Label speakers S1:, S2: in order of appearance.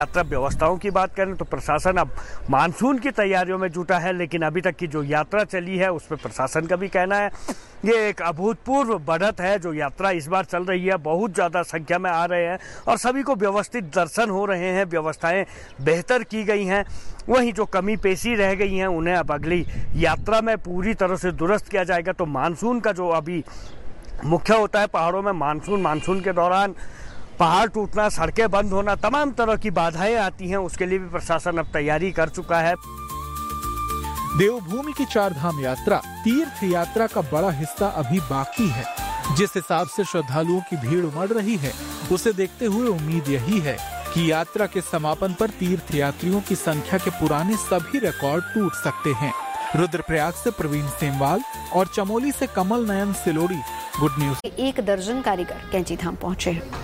S1: यात्रा व्यवस्थाओं की बात करें तो प्रशासन अब मानसून की तैयारियों में जुटा है, लेकिन अभी तक की जो यात्रा चली है उस पर प्रशासन का भी कहना है ये एक अभूतपूर्व बढ़त है। जो यात्रा इस बार चल रही है, बहुत ज़्यादा संख्या में आ रहे हैं और सभी को व्यवस्थित दर्शन हो रहे हैं, व्यवस्थाएं बेहतर की गई हैं। वहीं जो कमी पेशी रह गई हैं उन्हें अब अगली यात्रा में पूरी तरह से दुरुस्त किया जाएगा। तो मानसून का जो अभी मुख्य होता है पहाड़ों में मानसून के दौरान पहाड़ टूटना, सड़कें बंद होना, तमाम तरह की बाधाएं आती हैं, उसके लिए भी प्रशासन अब तैयारी कर चुका है।
S2: देवभूमि की चारधाम यात्रा तीर्थ यात्रा का बड़ा हिस्सा अभी बाकी है। जिस हिसाब से श्रद्धालुओं की भीड़ उमड़ रही है, उसे देखते हुए उम्मीद यही है कि यात्रा के समापन पर तीर्थ यात्रियों की संख्या के पुराने सभी रिकॉर्ड टूट सकते हैं। रुद्रप्रयाग से प्रवीण सेमवाल और चमोली से कमल नयन सिलोड़ी, गुड न्यूज।
S3: 1 दर्जन कारीगर कैंची धाम पहुंचे हैं।